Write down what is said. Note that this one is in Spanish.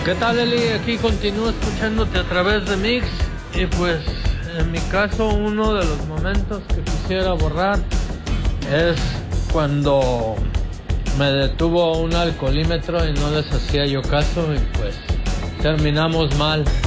¿Qué tal, Eli? Aquí continúo escuchándote a través de Mix. Y pues, en mi caso, uno de los momentos que quisiera borrar es cuando me detuvo un alcoholímetro y no les hacía yo caso y pues terminamos mal.